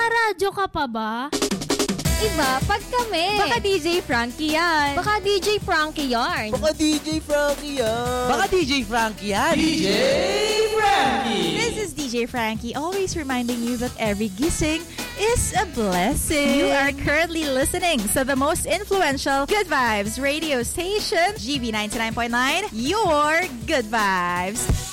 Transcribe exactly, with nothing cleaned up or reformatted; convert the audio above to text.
Nakaradyo ka pa ba? Iba, pag kami. Baka D J Frankie yan. Baka D J Frankie yarn. Baka D J Frankie yan. Baka D J Frankie yan. D J Frankie. This is D J Frankie, always reminding you that every gising is a blessing. You are currently listening to the most influential Good Vibes radio station, G B ninety-nine point nine, your Good Vibes.